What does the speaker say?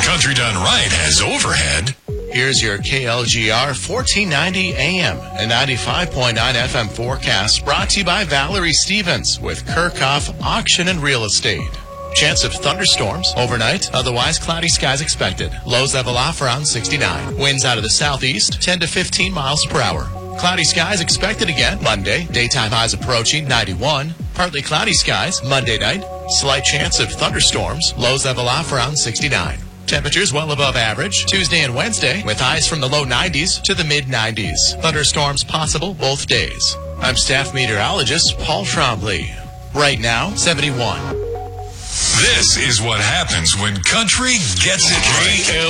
Country Done Right has overhead. Here's your KLGR 1490 AM and 95.9 FM forecast, brought to you by Valerie Stevens with Kirchhoff Auction and Real Estate. Chance of thunderstorms overnight, otherwise cloudy skies expected. Lows level off around 69. Winds out of the southeast, 10 to 15 miles per hour. Cloudy skies expected again Monday. Daytime highs approaching 91. Partly cloudy skies Monday night. Slight chance of thunderstorms. Lows level off around 69. Temperatures well above average Tuesday and Wednesday, with highs from the low 90s to the mid 90s. Thunderstorms possible both days. I'm staff meteorologist Paul Trombley. Right now, 71. This is what happens when country gets it right.